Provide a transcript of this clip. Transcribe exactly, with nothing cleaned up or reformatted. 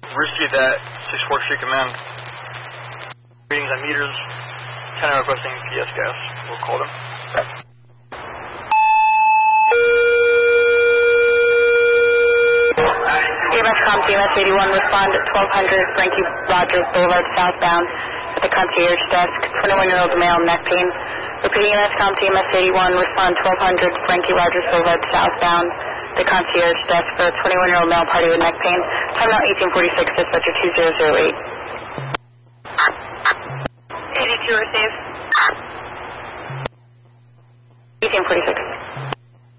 received that. six four Street Command. Readings on meters. ten requesting P S gas. We'll call them. E M S Com T M S eighty-one, respond at twelve hundred Frankie Rogers Boulevard southbound at the concierge desk. twenty-one-year-old male, neck pain. Repeating, E M S Com T M S eighty-one, respond twelve hundred Frankie Rogers Boulevard southbound at the concierge desk for a twenty-one-year-old male party with neck pain. Time out eighteen forty-six, dispatcher two zero zero eight. eighty-two received. eighteen forty-six.